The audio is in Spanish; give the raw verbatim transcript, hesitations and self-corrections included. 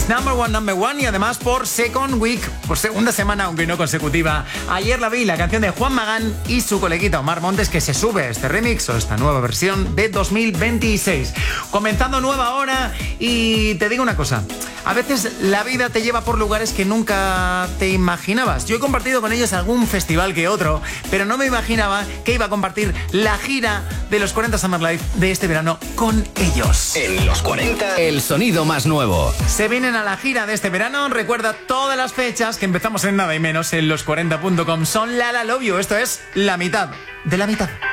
Kiss Number One, Number One, y además por Second Week, por segunda semana, aunque no consecutiva. Ayer la vi, la canción de Juan Magán y su coleguita Omar Montes, que se sube a este remix o esta nueva versión de dos mil veintiséis. Comenzando nueva hora, y te digo una cosa, a veces la vida te lleva por lugares que nunca te imaginabas. Yo he compartido con ellos algún festival que otro, pero no me imaginaba que iba a compartir la gira de los cuarenta Summer Live de este verano con ellos. En los cuarenta, el sonido más nuevo. Se vienen a la gira de este verano. Recuerda todas las fechas, que empezamos en nada y menos en los cuarenta punto com. Son La La Love You. Esto es la mitad de la mitad.